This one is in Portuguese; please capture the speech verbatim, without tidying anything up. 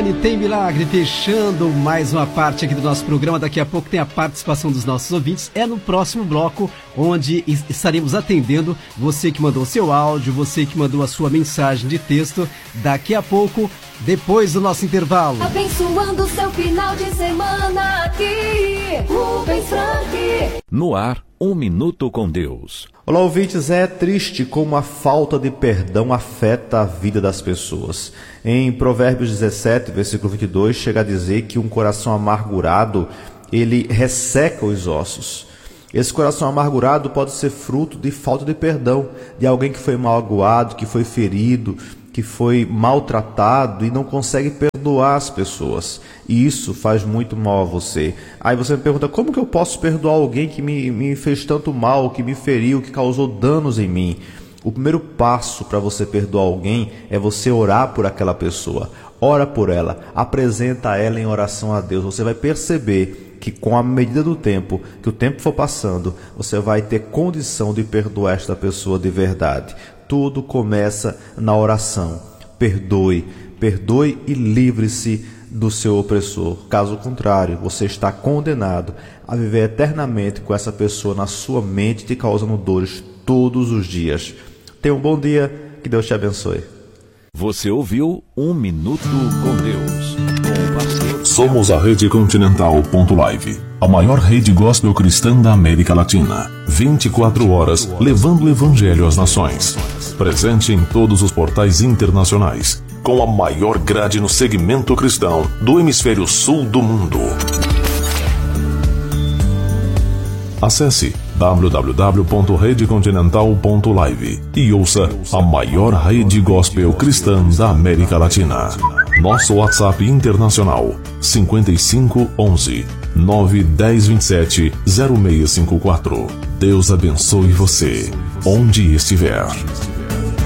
Eliane, tem milagre, fechando mais uma parte aqui do nosso programa. Daqui a pouco tem a participação dos nossos ouvintes. É no próximo bloco, onde estaremos atendendo você que mandou seu áudio, você que mandou a sua mensagem de texto. Daqui a pouco, depois do nosso intervalo. Abençoando seu final de semana aqui, Rubens Frank. No ar, Um Minuto com Deus. Olá, ouvintes. É triste como a falta de perdão afeta a vida das pessoas. Em Provérbios dezessete, versículo vinte e dois, chega a dizer que um coração amargurado, ele resseca os ossos. Esse coração amargurado pode ser fruto de falta de perdão, de alguém que foi magoado, que foi ferido, que foi maltratado e não consegue perdoar as pessoas. E isso faz muito mal a você. Aí você me pergunta, como que eu posso perdoar alguém que me, me fez tanto mal, que me feriu, que causou danos em mim? O primeiro passo para você perdoar alguém é você orar por aquela pessoa. Ora por ela, apresenta ela em oração a Deus. Você vai perceber que com a medida do tempo, que o tempo for passando, você vai ter condição de perdoar esta pessoa de verdade. Tudo começa na oração. Perdoe, perdoe e livre-se do seu opressor. Caso contrário, você está condenado a viver eternamente com essa pessoa na sua mente, te causando dores todos os dias. Tenha um bom dia, que Deus te abençoe. Você ouviu Um Minuto com Deus. Somos a Rede Continental ponto live, a maior rede gospel cristã da América Latina. vinte e quatro horas levando o evangelho às nações. Presente em todos os portais internacionais, com a maior grade no segmento cristão do hemisfério sul do mundo. Acesse w w w ponto rede continental ponto live e ouça a maior rede gospel cristã da América Latina. Nosso WhatsApp internacional cinco cinco um um nove um zero dois sete zero seis cinco quatro. Deus abençoe você, onde estiver.